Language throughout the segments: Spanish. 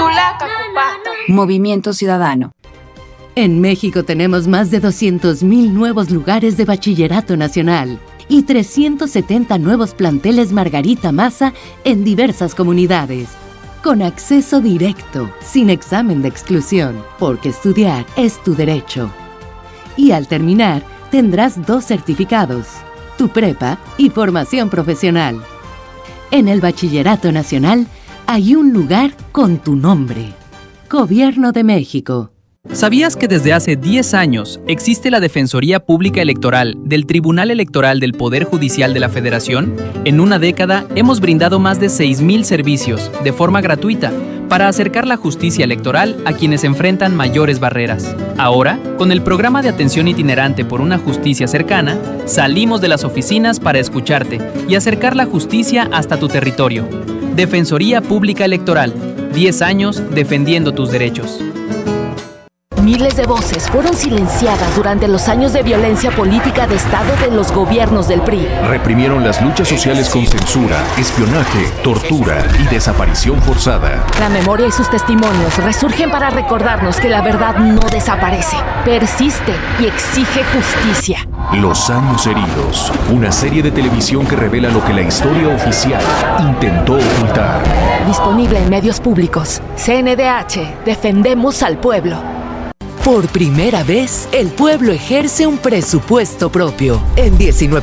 Movimiento Ciudadano. En México tenemos más de 200,000 nuevos lugares de bachillerato nacional y 370 nuevos planteles Margarita Maza en diversas comunidades. Con acceso directo, sin examen de exclusión, porque estudiar es tu derecho. Y al terminar, tendrás 2 certificados, tu prepa y formación profesional. En el Bachillerato Nacional hay un lugar con tu nombre. Gobierno de México. ¿Sabías que desde hace 10 años existe la Defensoría Pública Electoral del Tribunal Electoral del Poder Judicial de la Federación? En una década hemos brindado más de 6,000 servicios de forma gratuita para acercar la justicia electoral a quienes enfrentan mayores barreras. Ahora, con el programa de atención itinerante por una justicia cercana, salimos de las oficinas para escucharte y acercar la justicia hasta tu territorio. Defensoría Pública Electoral, 10 años defendiendo tus derechos. Miles de voces fueron silenciadas durante los años de violencia política de Estado de los gobiernos del PRI. Reprimieron las luchas sociales con censura, espionaje, tortura y desaparición forzada. La memoria y sus testimonios resurgen para recordarnos que la verdad no desaparece, persiste y exige justicia. Los años heridos, una serie de televisión que revela lo que la historia oficial intentó ocultar. Disponible en medios públicos. CNDH, defendemos al pueblo. Por primera vez, el pueblo ejerce un presupuesto propio. En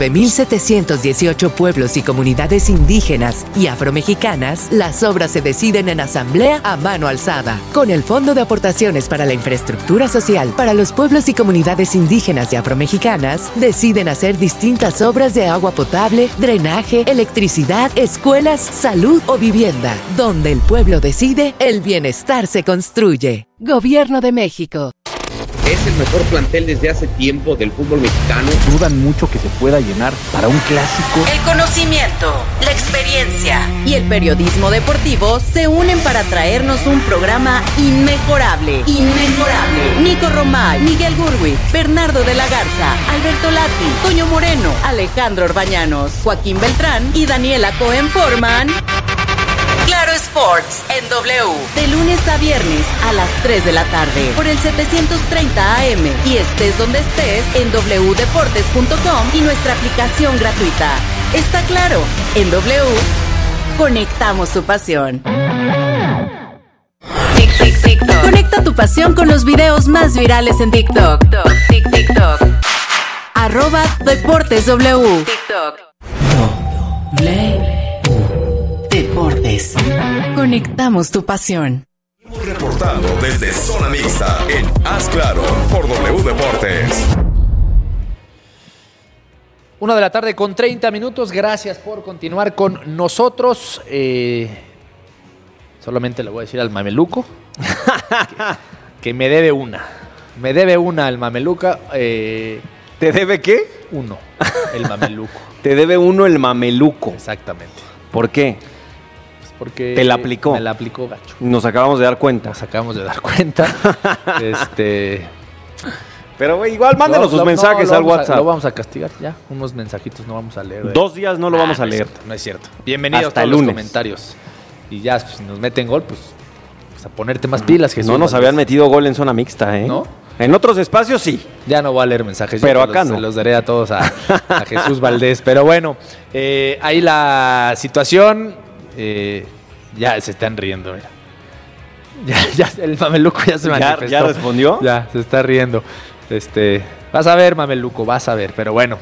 19,718 pueblos y comunidades indígenas y afromexicanas, las obras se deciden en asamblea a mano alzada. Con el Fondo de Aportaciones para la Infraestructura Social para los pueblos y comunidades indígenas y afromexicanas, deciden hacer distintas obras de agua potable, drenaje, electricidad, escuelas, salud o vivienda. Donde el pueblo decide, el bienestar se construye. Gobierno de México. Es el mejor plantel desde hace tiempo del fútbol mexicano. Dudan mucho que se pueda llenar para un clásico. El conocimiento, la experiencia y el periodismo deportivo se unen para traernos un programa inmejorable. Nico Romay, Miguel Gurwitz, Bernardo de la Garza, Alberto Lati, Toño Moreno, Alejandro Orbañanos, Joaquín Beltrán y Daniela Cohen forman Claro Sports en W, de lunes a viernes a las 3 de la tarde por el 730 AM y estés donde estés en wdeportes.com y nuestra aplicación gratuita. Está claro, en W conectamos tu pasión. TikTok. Conecta tu pasión con los videos más virales en TikTok. TikTok. @DeportesW. TikTok. Deportes. Conectamos tu pasión. Hemos reportado desde Zona Mixta en Haz Claro por W Deportes. 1 de la tarde con 30 minutos. Gracias por continuar con nosotros. Solamente le voy a decir al mameluco que me debe una. Me debe una al mameluca. ¿Te debe qué? Uno, el mameluco. Te debe uno el mameluco. Exactamente. ¿Por qué? Porque te la aplicó. Me la aplicó gacho. Nos acabamos de dar cuenta. Pero igual mándenos sus mensajes al WhatsApp. Lo vamos a castigar ya. Unos mensajitos no vamos a leer. 2 días no lo vamos a leer. No es cierto. Bienvenidos hasta a todos el lunes. Los comentarios. Y ya, si nos meten gol, pues a ponerte más pilas, Jesús. No nos habían metido gol en zona mixta, ¿eh? ¿No? En otros espacios sí. Ya no voy a leer mensajes. Pero acá no. Se los daré a todos a Jesús Valdés. Pero bueno, ahí la situación... ya se están riendo, mira. Ya el mameluco ya se manifestó. ¿Ya respondió? Ya, se está riendo. Vas a ver, mameluco, vas a ver. Pero bueno,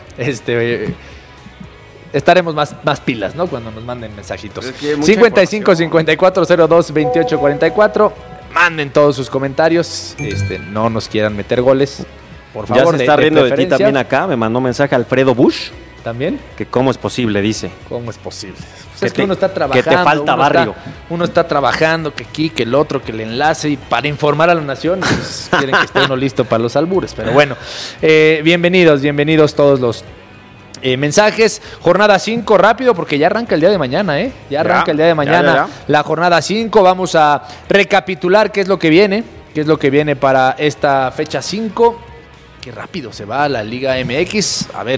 estaremos más pilas, ¿no? Cuando nos manden mensajitos. 55 54 02 28 44. Manden todos sus comentarios. No nos quieran meter goles. Por favor, ya se está riendo de ti también acá. Me mandó mensaje Alfredo Bush. ¿También? Que cómo es posible, dice. ¿Cómo es posible? Pues es que uno está trabajando. Que te falta barrio. Uno está trabajando, que aquí, que el otro, que el enlace. Y para informar a la nación, pues, quieren que esté uno listo para los albures. Pero bueno, bienvenidos todos los mensajes. Jornada 5, rápido, porque ya arranca el día de mañana, ¿eh? Ya arranca el día de mañana. Ya. La jornada 5. Vamos a recapitular qué es lo que viene. Qué es lo que viene para esta fecha 5. Qué rápido se va a la Liga MX. A ver,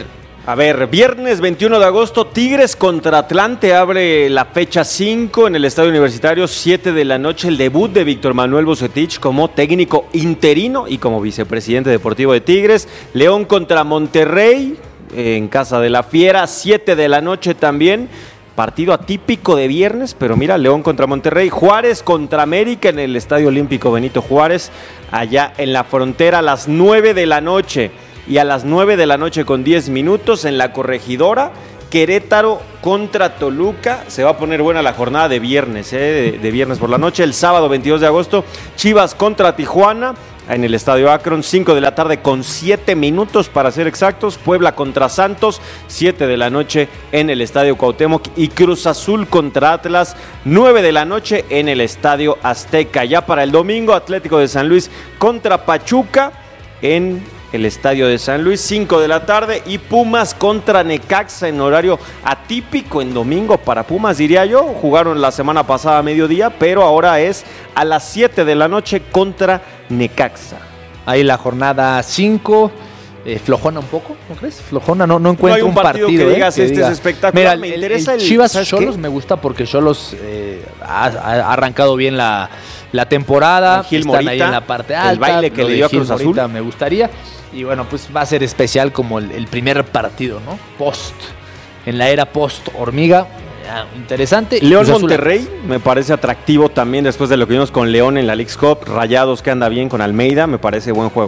A ver, viernes 21 de agosto, Tigres contra Atlante abre la fecha 5 en el Estadio Universitario, 7 de la noche, el debut de Víctor Manuel Vucetich como técnico interino y como vicepresidente deportivo de Tigres. León contra Monterrey, en casa de la Fiera, 7 de la noche también. Partido atípico de viernes, pero mira, León contra Monterrey. Juárez contra América en el Estadio Olímpico Benito Juárez, allá en la frontera, a las 9 de la noche. Y a las 9 de la noche con 10 minutos en la Corregidora, Querétaro contra Toluca. Se va a poner buena la jornada de viernes, de viernes por la noche. El sábado 22 de agosto, Chivas contra Tijuana en el Estadio Akron, 5 de la tarde con 7 minutos para ser exactos. Puebla contra Santos, 7 de la noche en el Estadio Cuauhtémoc. Y Cruz Azul contra Atlas, 9 de la noche en el Estadio Azteca. Ya para el domingo, Atlético de San Luis contra Pachuca en el Estadio de San Luis, 5 de la tarde, y Pumas contra Necaxa en horario atípico en domingo para Pumas, diría yo. Jugaron la semana pasada a mediodía, pero ahora es a las 7 de la noche contra Necaxa. Ahí la jornada 5, flojona un poco, ¿no crees? Flojona, no encuentro no hay un partido que digas, este es espectacular. Mira, me interesa el Chivas Xolos, me gusta porque Xolos ha arrancado bien la temporada, Gil están Morita, ahí en la parte alta, el baile que le dio a Cruz Azul me gustaría. Y bueno, pues va a ser especial como el primer partido, ¿no? En la era post hormiga, interesante. León Monterrey me parece atractivo también después de lo que vimos con León en la Leagues Cup. Rayados que anda bien con Almeida, me parece buen juego.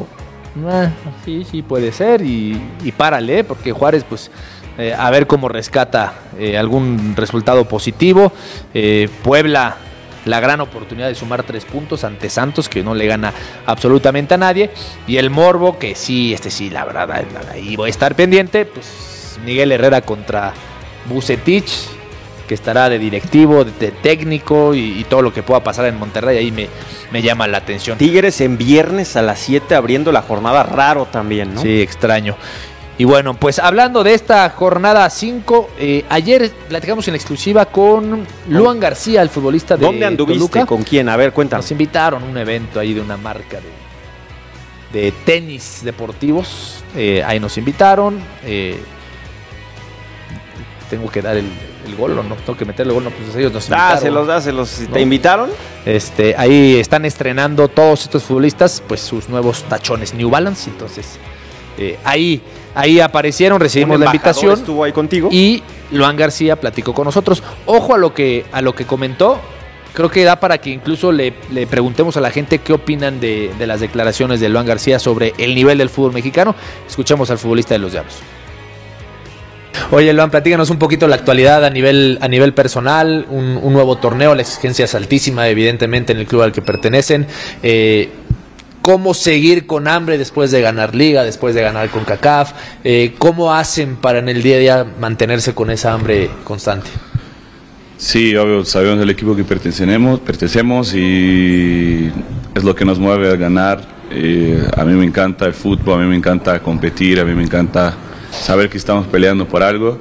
Sí, puede ser y párale, porque Juárez, pues, a ver cómo rescata algún resultado positivo. Puebla, la gran oportunidad de sumar 3 puntos ante Santos, que no le gana absolutamente a nadie. Y el morbo, que sí, la verdad, ahí voy a estar pendiente, pues Miguel Herrera contra Vucetich, que estará de directivo, de técnico y todo lo que pueda pasar en Monterrey, ahí me llama la atención. Tigres en viernes a las 7 abriendo la jornada, raro también, ¿no? Sí, extraño. Y bueno, pues hablando de esta jornada 5, ayer platicamos en la exclusiva con Luan García, el futbolista de ¿Dónde anduviste? Toluca. ¿Con quién? A ver, cuéntanos. Nos invitaron a un evento ahí de una marca de tenis deportivos. Ahí nos invitaron. Tengo que dar el gol, ¿o no? Tengo que meterle el gol, no, pues ellos nos invitaron. Dáselos. ¿No? ¿Te invitaron? Ahí están estrenando todos estos futbolistas, pues sus nuevos tachones New Balance, entonces ahí aparecieron, recibimos la invitación. Estuvo ahí contigo. Y Luan García platicó con nosotros. Ojo a lo que comentó. Creo que da para que incluso le preguntemos a la gente qué opinan de las declaraciones de Luan García sobre el nivel del fútbol mexicano. Escuchemos al futbolista de los Diablos. Oye, Luan, platícanos un poquito la actualidad a nivel personal, un nuevo torneo, la exigencia es altísima, evidentemente, en el club al que pertenecen. ¿Cómo seguir con hambre después de ganar Liga, después de ganar CONCACAF? ¿Cómo hacen para en el día a día mantenerse con esa hambre constante? Sí, obvio, sabemos del equipo que pertenecemos y es lo que nos mueve a ganar. A mí me encanta el fútbol, a mí me encanta competir, a mí me encanta saber que estamos peleando por algo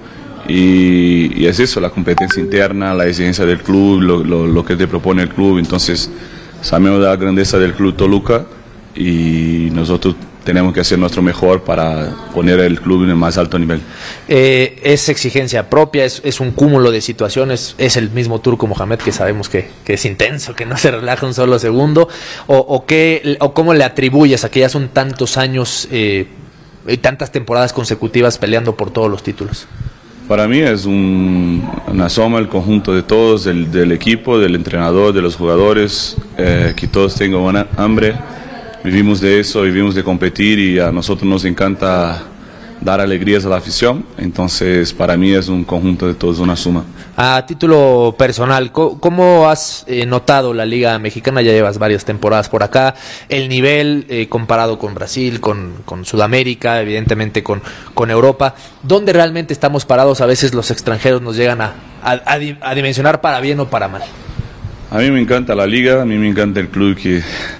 y es eso, la competencia interna, la exigencia del club, lo que te propone el club. Entonces sabemos de la grandeza del club Toluca y nosotros tenemos que hacer nuestro mejor para poner el club en el más alto nivel. Es exigencia propia, es un cúmulo de situaciones, es el mismo Turco Mohamed que sabemos que es intenso, que no se relaja un solo segundo, o cómo le atribuyes a que ya son tantos años y tantas temporadas consecutivas peleando por todos los títulos. Para mí es una suma, el conjunto de todos, del equipo, del entrenador, de los jugadores, que todos tengan buena hambre. Vivimos de eso, vivimos de competir y a nosotros nos encanta dar alegrías a la afición. Entonces, para mí es un conjunto de todos, una suma. A título personal, ¿cómo has notado la Liga Mexicana? Ya llevas varias temporadas por acá. El nivel comparado con Brasil, con Sudamérica, evidentemente con Europa. ¿Dónde realmente estamos parados? A veces los extranjeros nos llegan a dimensionar para bien o para mal. A mí me encanta la Liga, a mí me encanta el club que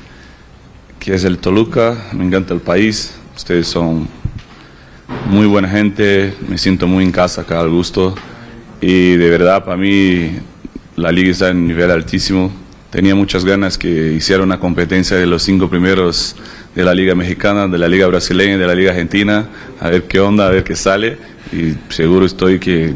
es el Toluca, me encanta el país. Ustedes son muy buena gente, me siento muy en casa acá, al gusto. Y de verdad, para mí, la liga está en un nivel altísimo. Tenía muchas ganas que hiciera una competencia de los 5 primeros de la liga mexicana, de la liga brasileña, de la liga argentina, a ver qué onda, a ver qué sale. y seguro estoy que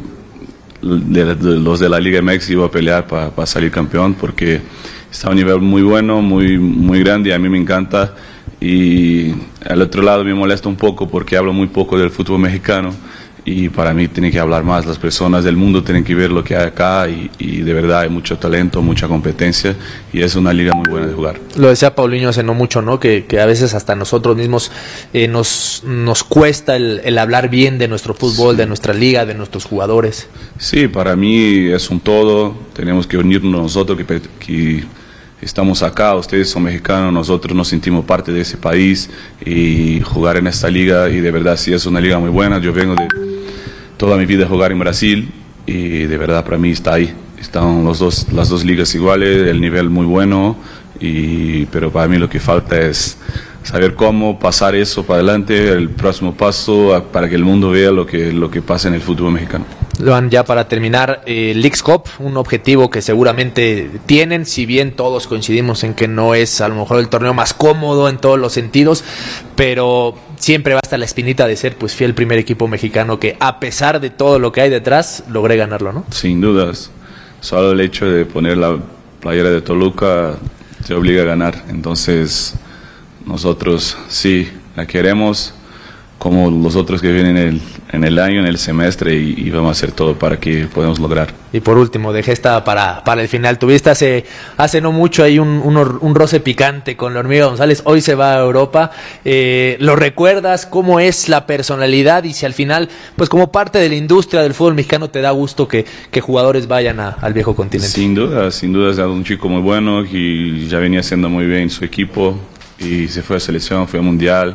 los de la Liga MX iban a pelear para salir campeón, porque está a un nivel muy bueno, muy grande, y a mí me encanta. Y al otro lado me molesta un poco porque hablo muy poco del fútbol mexicano, y para mí tienen que hablar más. Las personas del mundo tienen que ver lo que hay acá, y de verdad hay mucho talento, mucha competencia, y es una liga muy buena de jugar. Lo decía Paulinho hace no mucho, ¿no? Que a veces hasta nosotros mismos nos cuesta el hablar bien de nuestro fútbol, de nuestra liga, de nuestros jugadores. Sí, para mí es un todo. Tenemos que unirnos nosotros que estamos acá. Ustedes son mexicanos, nosotros nos sentimos parte de ese país, y jugar en esta liga, y de verdad sí es una liga muy buena. Yo vengo de toda mi vida a jugar en Brasil, y de verdad para mí está ahí. Están las dos ligas iguales, el nivel muy bueno, pero para mí lo que falta es saber cómo pasar eso para adelante, el próximo paso, para que el mundo vea lo que pasa en el fútbol mexicano. Luan, ya para terminar, Leagues Cup, un objetivo que seguramente tienen, si bien todos coincidimos en que no es a lo mejor el torneo más cómodo en todos los sentidos, pero siempre va a estar la espinita de ser pues fiel primer equipo mexicano que, a pesar de todo lo que hay detrás, logré ganarlo, ¿no? Sin dudas, solo el hecho de poner la playera de Toluca te obliga a ganar. Entonces nosotros sí la queremos, como los otros que vienen en el año, en el semestre, y vamos a hacer todo para que podamos lograr. Y por último, dejé esta para el final. Tuviste hace no mucho ahí un roce picante con la Hormiga González. Hoy se va a Europa. ¿Lo recuerdas? ¿Cómo es la personalidad? Y si al final, pues como parte de la industria del fútbol mexicano, te da gusto que jugadores vayan al viejo continente. Sin duda es un chico muy bueno, y ya venía haciendo muy bien su equipo, y se fue a selección, fue a mundial.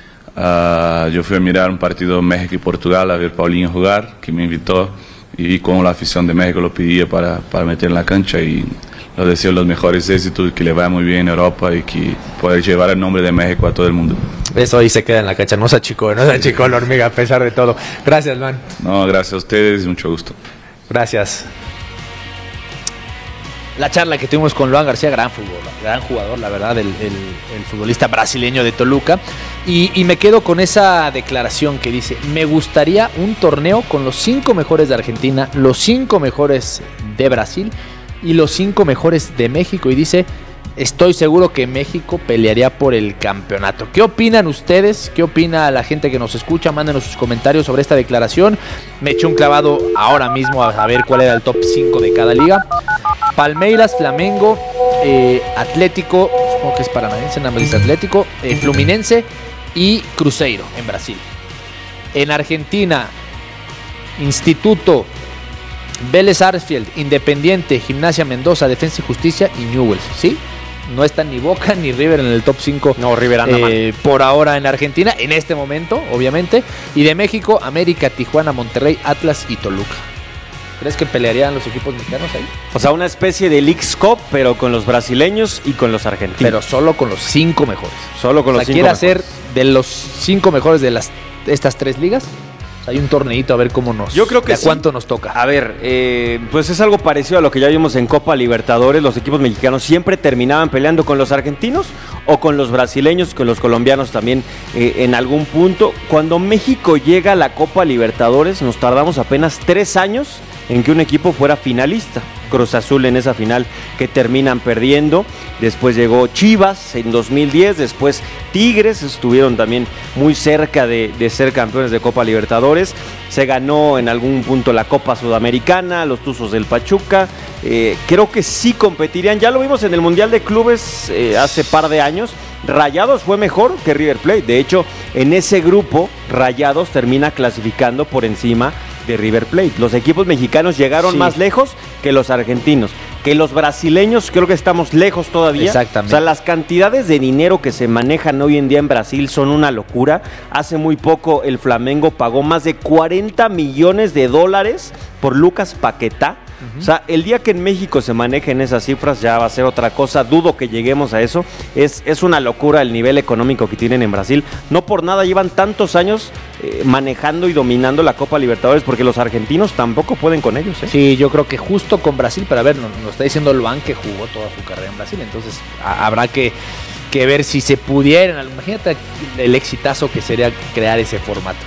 Yo fui a mirar un partido México y Portugal, a ver Paulinho jugar, que me invitó, y vi cómo la afición de México lo pedía para meter en la cancha, y lo deseo los mejores éxitos, que le vaya muy bien en Europa, y que pueda llevar el nombre de México a todo el mundo. Eso ahí se queda en la cancha, no se achicó la Hormiga a pesar de todo. Gracias, Luan. No, gracias a ustedes, mucho gusto. Gracias. La charla que tuvimos con Luan García, gran jugador, la verdad, el futbolista brasileño de Toluca. Y me quedo con esa declaración que dice: me gustaría un torneo con los 5 mejores de Argentina, los 5 mejores de Brasil y los 5 mejores de México. Y dice: estoy seguro que México pelearía por el campeonato. ¿Qué opinan ustedes? ¿Qué opina la gente que nos escucha? Mándenos sus comentarios sobre esta declaración. Me eché un clavado ahora mismo a ver cuál era el top 5 de cada liga. Palmeiras, Flamengo, Atlético, supongo que es paranaense, nada más dice Atlético, Fluminense y Cruzeiro en Brasil. En Argentina, Instituto, Vélez Sarsfield, Independiente, Gimnasia Mendoza, Defensa y Justicia y Newell's, ¿sí? No están ni Boca ni River en el top 5. No, River anda mal. Por ahora en Argentina, en este momento, obviamente. Y de México, América, Tijuana, Monterrey, Atlas y Toluca. ¿Crees que pelearían los equipos mexicanos ahí? O sea, una especie de Leagues Cup, pero con los brasileños y con los argentinos. Pero solo con los 5 mejores. Solo con los 5 mejores. ¿Quiere hacer de los 5 mejores de estas 3 ligas? Hay un torneito a ver cómo Yo creo que sí. ¿Cuánto nos toca? A ver, pues es algo parecido a lo que ya vimos en Copa Libertadores. Los equipos mexicanos siempre terminaban peleando con los argentinos o con los brasileños, con los colombianos también en algún punto. Cuando México llega a la Copa Libertadores, nos tardamos apenas 3 años en que un equipo fuera finalista. Cruz Azul en esa final que terminan perdiendo. Después llegó Chivas en 2010, después Tigres, estuvieron también muy cerca de ser campeones de Copa Libertadores. Se ganó en algún punto la Copa Sudamericana, los Tuzos del Pachuca. Creo que sí competirían, ya lo vimos en el Mundial de Clubes hace par de años. Rayados fue mejor que River Plate, de hecho en ese grupo Rayados termina clasificando por encima de River Plate. Los equipos mexicanos llegaron más lejos que los argentinos, que los brasileños. Creo que estamos lejos todavía. Exactamente. O sea, las cantidades de dinero que se manejan hoy en día en Brasil son una locura. Hace muy poco el Flamengo pagó más de 40 millones de dólares por Lucas Paquetá. O sea, el día que en México se manejen esas cifras ya va a ser otra cosa. Dudo que lleguemos a eso. Es una locura el nivel económico que tienen en Brasil. No por nada llevan tantos años manejando y dominando la Copa Libertadores, porque los argentinos tampoco pueden con ellos. Sí, yo creo que justo con Brasil, pero a ver, nos está diciendo Luan que jugó toda su carrera en Brasil, entonces habrá que ver si se pudieran. Imagínate el exitazo que sería crear ese formato.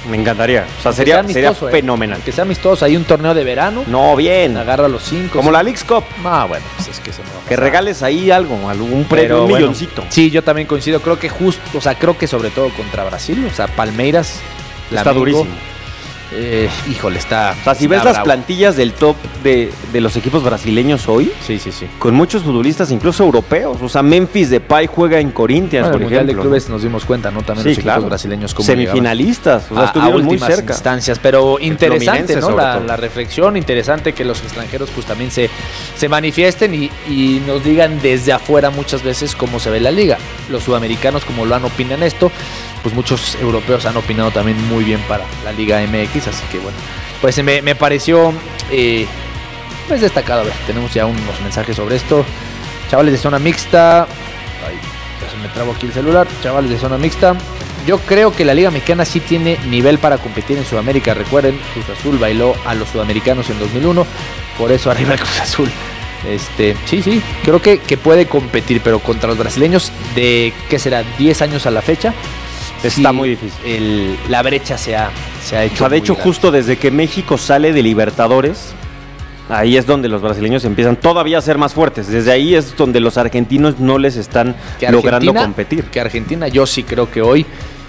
Me encantaría. O sea, sería fenomenal. Que sea amistoso. Hay un torneo de verano. No, bien. Agarra los 5. Como la Leagues Cup. Bueno, pues es que eso no va a pasar. Que regales ahí algún premio, un milloncito. Sí, yo también coincido. Creo que creo que sobre todo contra Brasil. O sea, Palmeiras. Está durísimo. Híjole, está. O sea, si ves las plantillas del top de los equipos brasileños hoy, sí. Con muchos futbolistas, incluso europeos. O sea, Memphis Depay juega en Corinthians, por ejemplo. En el Mundial de Clubes nos dimos cuenta, ¿no? También los equipos brasileños como semifinalistas, o sea, estuvieron muy cerca. Instancias, pero interesante, ¿no? La reflexión, interesante que los extranjeros pues también se manifiesten y nos digan desde afuera muchas veces cómo se ve la liga. Los sudamericanos, como lo han opinado esto, pues muchos europeos han opinado también muy bien para la Liga MX, así que bueno, pues me pareció pues destacado. A ver, tenemos ya unos mensajes sobre esto. Chavales de zona mixta, ay, ya se me trabo aquí el celular. Chavales de zona mixta, yo creo que la Liga Mexicana sí tiene nivel para competir en Sudamérica. Recuerden, Cruz Azul bailó a los sudamericanos en 2001, por eso arriba el Cruz Azul. Sí, creo que puede competir, pero contra los brasileños de, ¿qué será? 10 años a la fecha. Está muy difícil. La brecha se ha hecho. O sea, de hecho, justo desde que México sale de Libertadores, ahí es donde los brasileños empiezan todavía a ser más fuertes. Desde ahí es donde los argentinos no les están logrando competir. Que Argentina, yo sí creo que hoy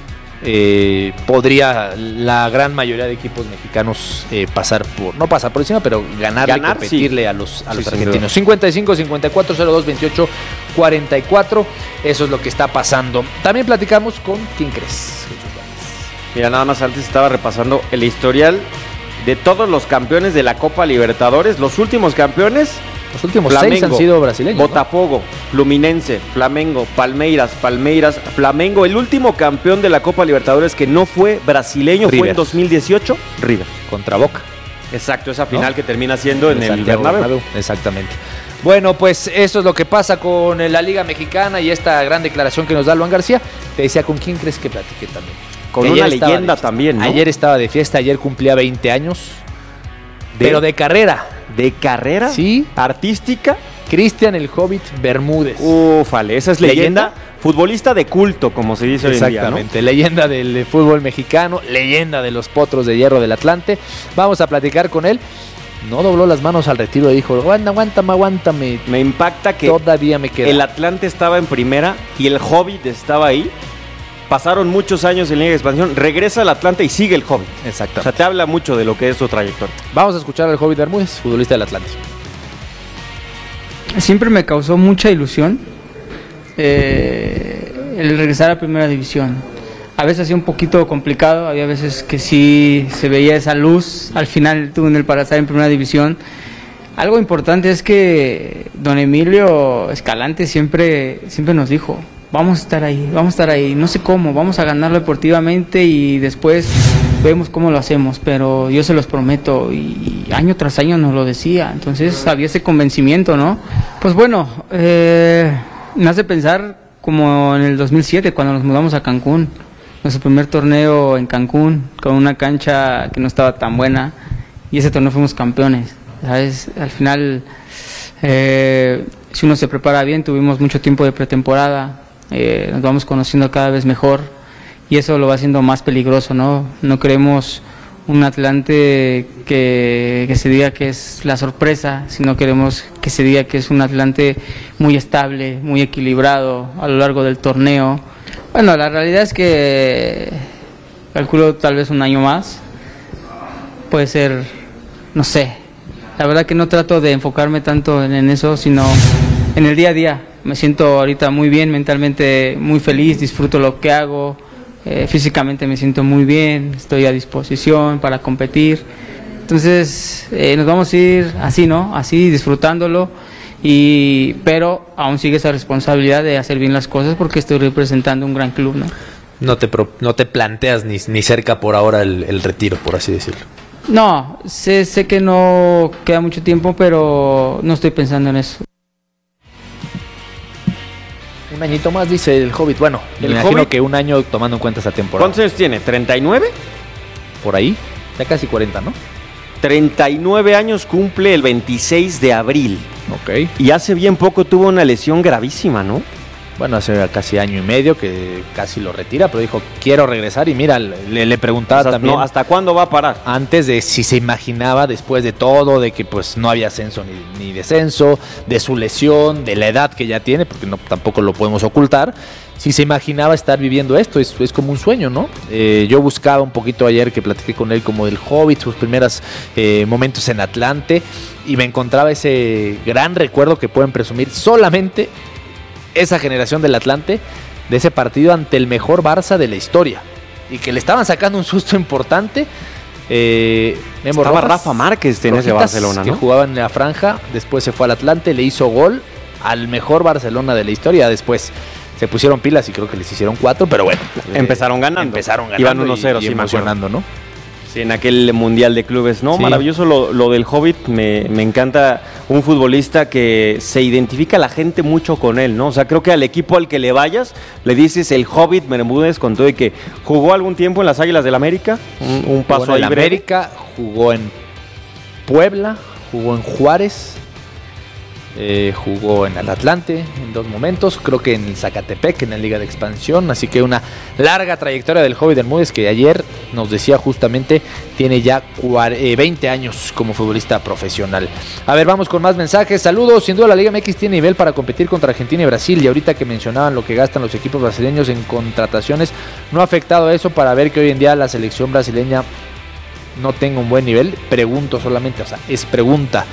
podría la gran mayoría de equipos mexicanos no pasar por encima, pero ganar competirle sí. a los argentinos. 55 54 02 28 44. Eso es lo que está pasando. También platicamos con ¿quién crees? Mira, nada más antes estaba repasando el historial de todos los campeones de la Copa Libertadores. Los últimos campeones, los últimos Flamengo, 6 han sido brasileños, Botafogo, ¿no? Fluminense, Flamengo, Palmeiras, Flamengo. El último campeón de la Copa Libertadores que no fue brasileño fue en 2018, River. Contra Boca. Exacto, esa final que termina siendo en el Bernabéu. Exactamente. Bueno, pues eso es lo que pasa con la Liga Mexicana y esta gran declaración que nos da Luan García. Te decía, ¿con quién crees que platiqué también? Con una leyenda también, ¿no? Ayer estaba de fiesta, ayer cumplía 20 años. Pero de carrera. ¿De carrera? Sí. ¿Artística? Cristian el Hobbit Bermúdez. Ufale, esa es leyenda. Futbolista de culto, como se dice hoy en día, ¿no? Exactamente, leyenda del fútbol mexicano, leyenda de los Potros de Hierro del Atlante. Vamos a platicar con él. No dobló las manos al retiro, dijo, aguántame. Me impacta que todavía me queda. El Atlante estaba en primera y el Hobbit estaba ahí. Pasaron muchos años en Liga de Expansión, regresa al Atlante y sigue el Hobbit. Exacto. O sea, te habla mucho de lo que es su trayectoria. Vamos a escuchar al Hobbit Bermúdez, futbolista del Atlante. Siempre me causó mucha ilusión el regresar a Primera División. A veces hacía un poquito complicado, había veces que sí se veía esa luz al final del túnel para estar en Primera División. Algo importante es que don Emilio Escalante siempre nos dijo, vamos a estar ahí, no sé cómo, vamos a ganarlo deportivamente y después vemos cómo lo hacemos, pero yo se los prometo, y año tras año nos lo decía, entonces había ese convencimiento, ¿no? Pues bueno, me hace pensar como en el 2007 cuando nos mudamos a Cancún, nuestro primer torneo en Cancún, con una cancha que no estaba tan buena, y ese torneo fuimos campeones, ¿sabes? Al final, si uno se prepara bien, tuvimos mucho tiempo de pretemporada, nos vamos conociendo cada vez mejor y eso lo va haciendo más peligroso, ¿no? No queremos un Atlante que se diga que es la sorpresa, sino queremos que se diga que es un Atlante muy estable, muy equilibrado a lo largo del torneo. Bueno, la realidad es que calculo tal vez un año más, puede ser, no sé, la verdad que no trato de enfocarme tanto en eso, sino en el día a día. Me siento ahorita muy bien, mentalmente muy feliz, disfruto lo que hago, físicamente me siento muy bien, estoy a disposición para competir. Entonces nos vamos a ir así, ¿no? Así, disfrutándolo, pero aún sigue esa responsabilidad de hacer bien las cosas porque estoy representando un gran club, ¿no? No te planteas ni cerca por ahora el retiro, por así decirlo. No, sé que no queda mucho tiempo, pero no estoy pensando en eso. Un añito más, dice el Hobbit. Bueno, me imagino que un año tomando en cuenta esta temporada. ¿Cuántos años tiene? ¿39? Por ahí, ya casi 40, ¿no? 39 años cumple el 26 de abril. Ok. Y hace bien poco tuvo una lesión gravísima, ¿no? bueno, hace casi año y medio que casi lo retira, pero dijo, quiero regresar. Y mira, le preguntaba también... No, ¿hasta cuándo va a parar? Antes de si se imaginaba, después de todo, de que pues no había ascenso ni descenso, de su lesión, de la edad que ya tiene, porque no, tampoco lo podemos ocultar, si se imaginaba estar viviendo esto. Es como un sueño, ¿no? Yo buscaba un poquito ayer que platiqué con él como del Hobbit, sus primeros momentos en Atlante, y me encontraba ese gran recuerdo que pueden presumir solamente esa generación del Atlante, de ese partido ante el mejor Barça de la historia, y que le estaban sacando un susto importante. Memo Estaba Rojas, Rafa Márquez en ese Barcelona, ¿no? Que jugaba en la franja, después se fue al Atlante, le hizo gol al mejor Barcelona de la historia. Después se pusieron pilas y creo que les hicieron 4, pero bueno. Empezaron ganando. Iban 1-0, y emocionando, ¿no? Sí, en aquel Mundial de Clubes, ¿no? Sí. Maravilloso lo del Hobbit. Me encanta un futbolista que se identifica a la gente mucho con él, ¿no? O sea, creo que al equipo al que le vayas, le dices el Hobbit Bermúdez, con todo y que jugó algún tiempo en las Águilas del América, un paso ahí breve. América, jugó en Puebla, jugó en Juárez, jugó en el Atlante en 2 momentos, creo que en el Zacatepec, en la Liga de Expansión, así que una larga trayectoria del Hobbit Bermúdez, que ayer nos decía justamente tiene ya 20 años como futbolista profesional. A ver, vamos con más mensajes. Saludos. Sin duda la Liga MX tiene nivel para competir contra Argentina y Brasil, y ahorita que mencionaban lo que gastan los equipos brasileños en contrataciones, ¿no ha afectado eso para ver que hoy en día la selección brasileña no tenga un buen nivel? Pregunto solamente, o sea, es pregunta.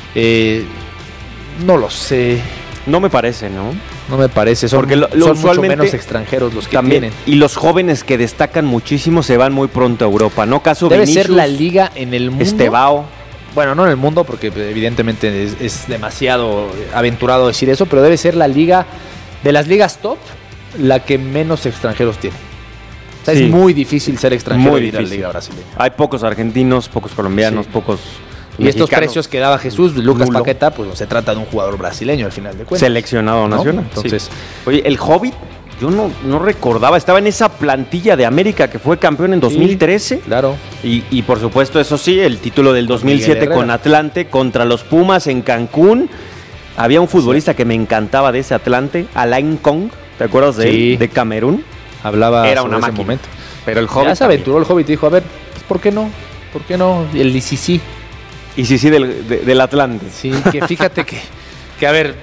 No lo sé. No me parece, ¿no? No me parece. Son mucho menos extranjeros los que también tienen. Y los jóvenes que destacan muchísimo se van muy pronto a Europa, ¿no? Caso Debe Vinicius, ser la liga en el mundo. Estebao. Bueno, no en el mundo, porque evidentemente es demasiado aventurado decir eso, pero debe ser la liga de las ligas top la que menos extranjeros tiene. O sea, sí, es muy difícil ser extranjero y ir a la liga brasileña. Hay pocos argentinos, pocos colombianos, sí, pocos... Y estos precios que daba Jesús, Lucas Paqueta, pues se trata de un jugador brasileño al final de cuentas. Seleccionado nacional. Entonces, sí. Oye, el Hobbit, yo no recordaba, estaba en esa plantilla de América que fue campeón en 2013. Sí, claro. Y por supuesto, eso sí, el título del 2007 con Atlante contra los Pumas en Cancún. Había un futbolista que me encantaba de ese Atlante, Alain Kong, ¿te acuerdas de él? De Camerún. Hablaba Era sobre una ese momento. Pero el Hobbit ya se aventuró el Hobbit y dijo, a ver, pues, ¿por qué no? ¿Por qué no? El ICC. Y sí, del Atlante. Sí, que fíjate que a ver,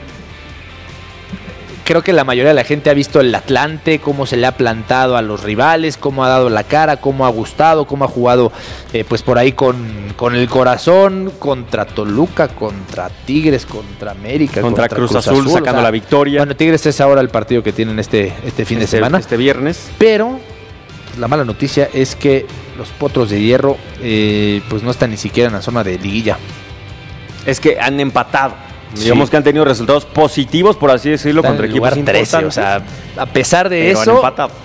creo que la mayoría de la gente ha visto el Atlante, cómo se le ha plantado a los rivales, cómo ha dado la cara, cómo ha gustado, cómo ha jugado pues por ahí con el corazón, contra Toluca, contra Tigres, contra América, contra Cruz Azul sacando la victoria. Bueno, Tigres es ahora el partido que tienen este fin de semana. Este viernes. Pero la mala noticia es que los Potros de Hierro pues no están ni siquiera en la zona de liguilla. Es que han empatado. Sí. Digamos que han tenido resultados positivos, por así decirlo, están contra equipos 13, importantes. O sea, a pesar de eso,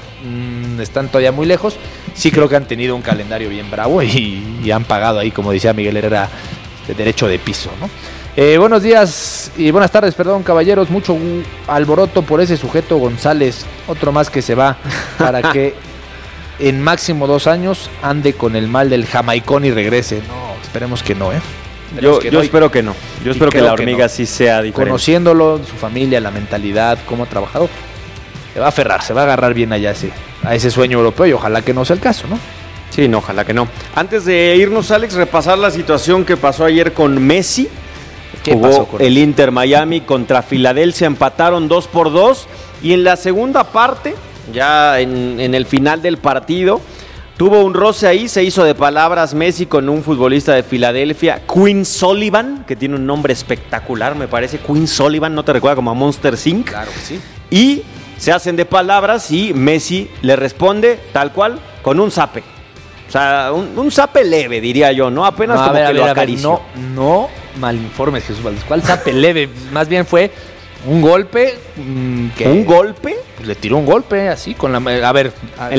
están todavía muy lejos. Sí creo que han tenido un calendario bien bravo y han pagado ahí, como decía Miguel Herrera, derecho de piso, ¿no? Buenos días y buenas tardes, perdón, caballeros. Mucho alboroto por ese sujeto González. Otro más que se va para que en máximo 2 años ande con el mal del jamaicón y regrese. No, esperemos que no, Yo espero que no. Yo espero que la hormiga sí sea diferente. Conociéndolo, su familia, la mentalidad, cómo ha trabajado, se va a aferrar, se va a agarrar bien allá a ese sueño europeo, y ojalá que no sea el caso, ¿no? Sí, no, ojalá que no. Antes de irnos, Alex, repasar la situación que pasó ayer con Messi. Jugó el Inter Miami contra Filadelfia, empataron 2-2, y en la segunda parte, ya en el final del partido, tuvo un roce ahí, se hizo de palabras Messi con un futbolista de Filadelfia, Quinn Sullivan, que tiene un nombre espectacular, me parece. Quinn Sullivan, ¿no te recuerda como a Monster Inc? Claro que sí. Y se hacen de palabras y Messi le responde tal cual, con un zape. O sea, un zape leve, diría yo, ¿no? Apenas como que lo acarició. No malinformes, Jesús Valdés. ¿Cuál zape leve? Más bien fue un golpe. ¿Un golpe? Pues le tiró un golpe así, con la... A ver,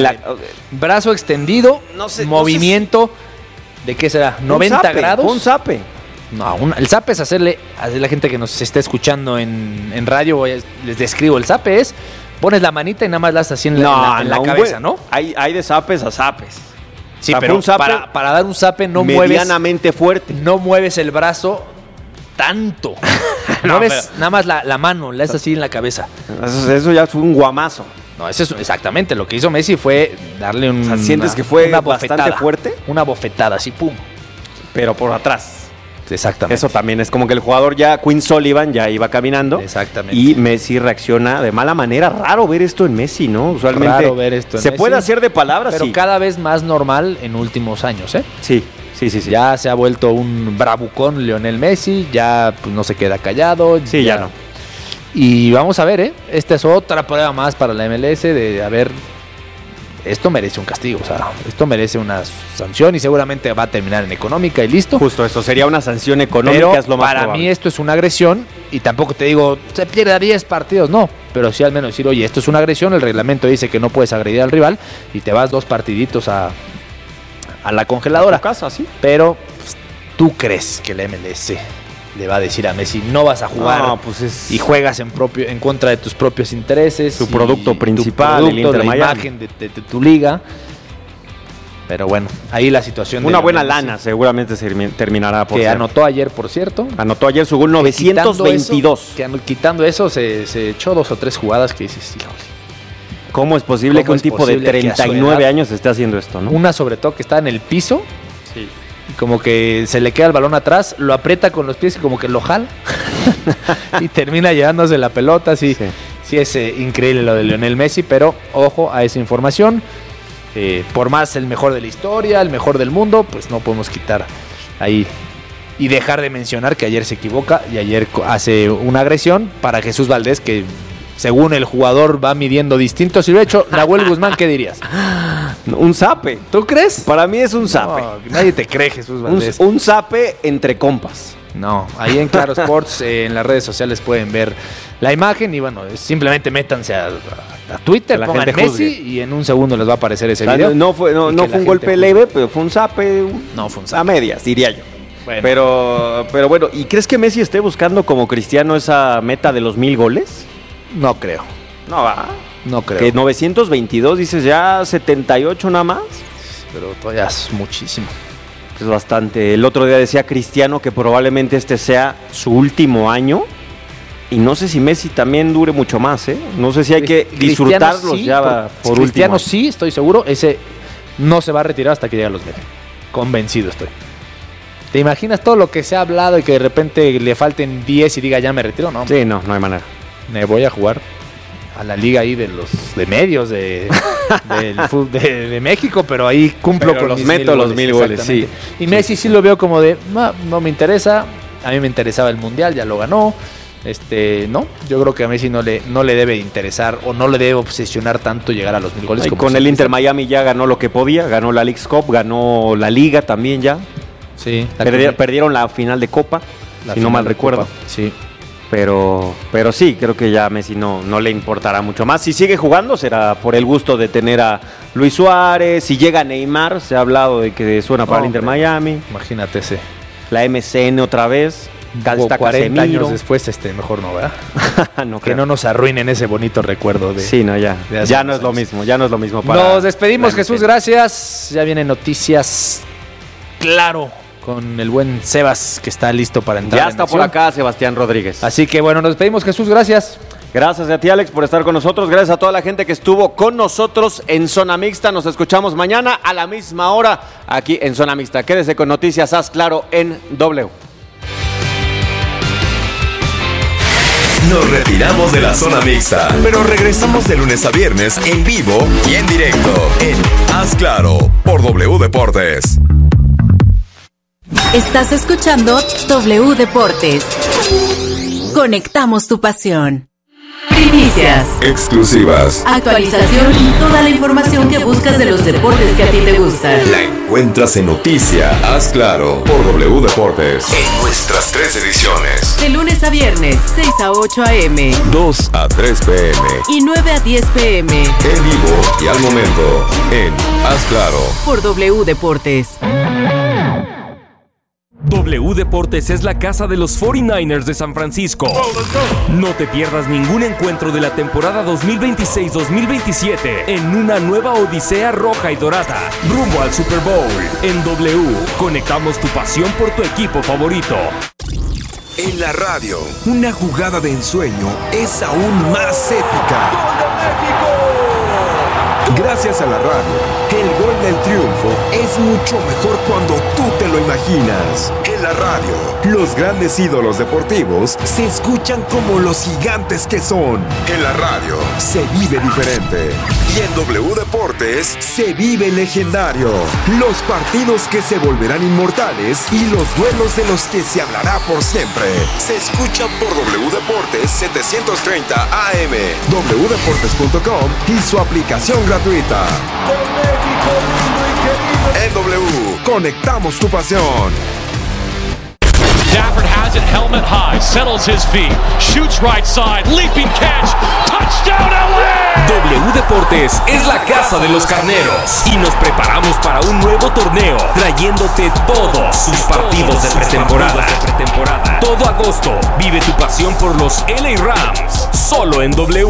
brazo extendido, no sé, movimiento, ¿de qué será? 90 grados. Un zape. No, el zape es hacerle, a la gente que nos está escuchando en radio, les describo, el zape es, pones la manita y nada más la haces así en la cabeza, ¿no? Hay de zapes a zapes. Sí, o sea, pero un zape para dar un zape no medianamente fuerte. No mueves el brazo tanto. No ves nada más la mano, la es así en la cabeza. Eso ya fue un guamazo. No, eso es exactamente lo que hizo Messi, fue darle un... O sea, ¿sientes que fue bastante fuerte? Una bofetada, así, pum. Pero por atrás. Exactamente. Eso también es como que el jugador ya, Quinn Sullivan, ya iba caminando. Exactamente. Y Messi reacciona de mala manera. Raro ver esto en Messi, ¿no? Usualmente raro ver esto en se Messi, puede hacer de palabras, pero sí. cada vez más normal en últimos años, ¿eh? Sí. Ya se ha vuelto un bravucón Lionel Messi, ya pues, no se queda callado. Sí, ya no. Y vamos a ver, ¿eh? Esta es otra prueba más para la MLS de, a ver, esto merece un castigo, o sea, esto merece una sanción y seguramente va a terminar en económica y listo. Justo eso, sería una sanción económica, pero es lo más para probable. mí esto es una agresión y tampoco te digo, se pierde 10 partidos, no, pero sí al menos decir, oye, esto es una agresión, el reglamento dice que no puedes agredir al rival y te vas 2 partiditos a la congeladora. ¿A tu casa, sí? Pero pues, ¿tú crees que la MLS le va a decir a Messi no vas a jugar y juegas en contra de tus propios intereses? Tu producto principal, el Inter la Miami. imagen de tu liga. Pero bueno, ahí la situación. Una buena lana seguramente se terminará por que ser. Anotó ayer, por cierto. Anotó ayer su gol 922. Quitando eso, se echó 2 o 3 jugadas que dices, híjole. ¿Cómo es posible que un tipo de 39 años esté haciendo esto, no? Una sobre todo que está en el piso. Sí. Y como que se le queda el balón atrás, lo aprieta con los pies y como que lo jala. Y termina llevándose la pelota. Sí es increíble lo de Lionel Messi, pero ojo a esa información. Por más el mejor de la historia, el mejor del mundo, pues no podemos quitar ahí y dejar de mencionar que ayer se equivoca y ayer hace una agresión para Jesús Valdés, que según el jugador va midiendo distinto. Si lo he hecho, Nahuel Guzmán, ¿qué dirías? Un zape. ¿Tú crees? Para mí es un zape. No, nadie te cree, Jesús Valdés. Un zape entre compas. No, ahí en Claro Sports, en las redes sociales pueden ver la imagen y bueno, simplemente métanse a Twitter, pongan Messi y en un segundo les va a aparecer ese video. No fue un golpe leve, pero fue un zape. No fue un zape. A medias, diría yo. Bueno. Pero bueno, ¿y crees que Messi esté buscando como Cristiano esa meta de los 1000 goles? No creo. No va. No creo. Que 922, dices ya 78 nada más. Pero todavía es muchísimo. Es bastante. El otro día decía Cristiano que probablemente este sea su último año. Y no sé si Messi también dure mucho más, ¿eh? No sé si hay que disfrutarlos sí, ya por Cristiano último. Sí, estoy seguro. Ese no se va a retirar hasta que llegue a los 1000. Convencido estoy. ¿Te imaginas todo lo que se ha hablado y que de repente le falten 10 y diga ya me retiro? No. Sí, no hay manera. Me voy a jugar a la liga ahí de medios de México, pero ahí cumplo con los mis meto 1000 los 1000 goles, sí. Y Messi sí lo veo como de no me interesa, a mí me interesaba el Mundial, ya lo ganó. No, yo creo que a Messi no le debe interesar o no le debe obsesionar tanto llegar a los 1000 goles. Como con el Inter Miami ya ganó lo que podía, ganó la Leagues Cup, ganó la Liga también ya. Sí. Perdieron la final de Copa, si no mal recuerdo. Sí. Pero sí, creo que ya a Messi no le importará mucho más. Si sigue jugando será por el gusto de tener a Luis Suárez. Si llega Neymar, se ha hablado de que suena para el Inter Miami. Imagínate ese. La MCN otra vez. Está 40 años después, mejor no, ¿verdad? No que no nos arruinen ese bonito recuerdo de. Sí, no, ya. Ya no es lo mismo, ya no es lo mismo para. Nos despedimos, Jesús, gracias. Ya vienen noticias. Claro. Con el buen Sebas, que está listo para entrar. Ya está por acá Sebastián Rodríguez. Así que bueno, nos despedimos, Jesús, gracias. Gracias a ti, Alex, por estar con nosotros. Gracias a toda la gente que estuvo con nosotros en Zona Mixta. Nos escuchamos mañana a la misma hora aquí en Zona Mixta. Quédese con Noticias Haz Claro en W. Nos retiramos de la Zona Mixta, pero regresamos de lunes a viernes en vivo y en directo en Haz Claro por W Deportes. Estás escuchando W Deportes. Conectamos tu pasión. Primicias, exclusivas, actualización y toda la información que buscas de los deportes que a ti te gustan. La encuentras en Noticia Haz Claro por W Deportes en nuestras 3 ediciones. De lunes a viernes, 6 a 8 a.m. 2 a 3 p.m. y 9 a 10 p.m. En vivo y al momento en Haz Claro por W Deportes. W Deportes es la casa de los 49ers de San Francisco. No te pierdas ningún encuentro de la temporada 2026-2027 en una nueva odisea roja y dorada, rumbo al Super Bowl. En W, conectamos tu pasión por tu equipo favorito. En la radio, una jugada de ensueño es aún más épica. ¡Gol de México! Gracias a la radio, el gol del triunfo es mucho mejor cuando tú te lo imaginas. En la radio, los grandes ídolos deportivos se escuchan como los gigantes que son. En la radio, se vive diferente. Y en W Deportes, se vive legendario. Los partidos que se volverán inmortales y los duelos de los que se hablará por siempre. Se escuchan por W Deportes 730 AM, wdeportes.com y su aplicación gratuita. En W, conectamos tu pasión. Stafford has it, helmet high, settles his feet, shoots right side, leaping catch, touchdown LA! W Deportes es la casa de los carneros y nos preparamos para un nuevo torneo, trayéndote todos sus partidos de pretemporada. Todo agosto, vive tu pasión por los LA Rams, solo en W.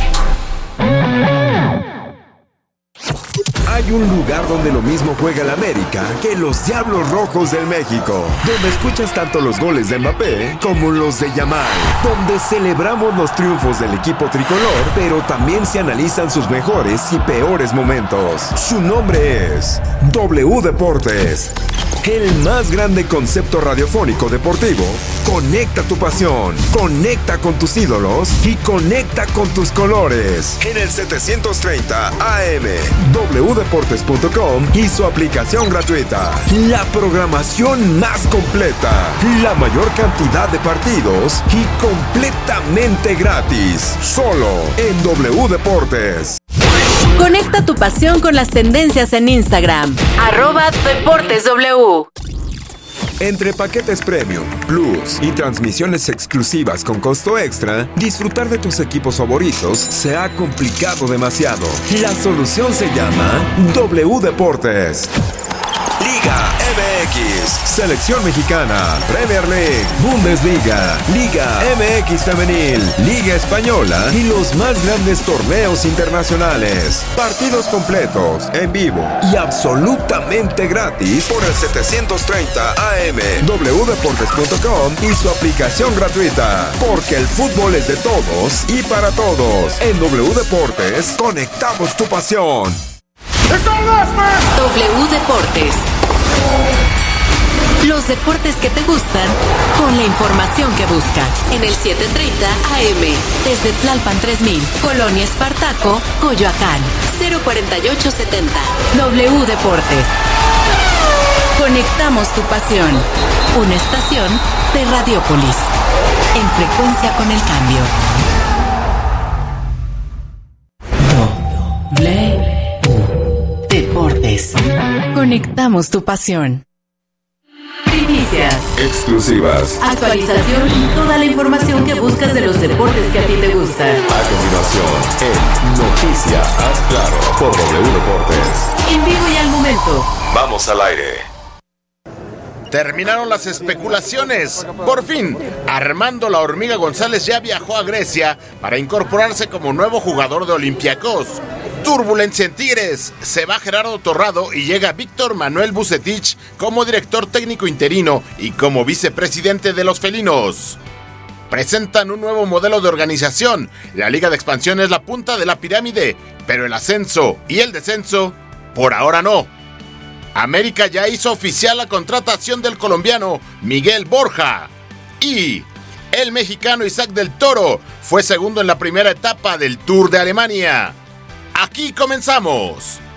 Hay un lugar donde lo mismo juega el América que los Diablos Rojos del México, donde escuchas tanto los goles de Mbappé como los de Yamal, donde celebramos los triunfos del equipo tricolor, pero también se analizan sus mejores y peores momentos. Su nombre es W Deportes, el más grande concepto radiofónico deportivo. Conecta tu pasión, conecta con tus ídolos y conecta con tus colores. En el 730 AM, wdeportes.com y su aplicación gratuita. La programación más completa, la mayor cantidad de partidos y completamente gratis. Solo en W Deportes. Conecta tu pasión con las tendencias en Instagram. @DeportesW. Entre paquetes Premium, Plus y transmisiones exclusivas con costo extra, disfrutar de tus equipos favoritos se ha complicado demasiado. La solución se llama W Deportes. Liga MX, Selección Mexicana, Premier League, Bundesliga, Liga MX Femenil, Liga Española y los más grandes torneos internacionales. Partidos completos, en vivo y absolutamente gratis por el 730 AM, wdeportes.com y su aplicación gratuita. Porque el fútbol es de todos y para todos. En W Deportes, conectamos tu pasión. W Deportes. Los deportes que te gustan con la información que buscas. En el 730 AM. Desde Tlalpan 3000, Colonia Espartaco, Coyoacán. 04870. W Deportes. Conectamos tu pasión. Una estación de Radiópolis. En frecuencia con el cambio. Deportes. Conectamos tu pasión. Primicias. Exclusivas. Actualización y toda la información que buscas de los deportes que a ti te gustan. A continuación, en Noticias Haz Claro por W Deportes. En vivo y al momento. Vamos al aire. Terminaron las especulaciones. Por fin, Armando La Hormiga González ya viajó a Grecia para incorporarse como nuevo jugador de Olympiacos. Turbulencia en Tigres. Se va Gerardo Torrado y llega Víctor Manuel Vucetich como director técnico interino y como vicepresidente de los felinos. Presentan un nuevo modelo de organización. La Liga de Expansión es la punta de la pirámide, pero el ascenso y el descenso, por ahora no. América ya hizo oficial la contratación del colombiano Miguel Borja. Y el mexicano Isaac del Toro fue segundo en la primera etapa del Tour de Alemania. Aquí comenzamos.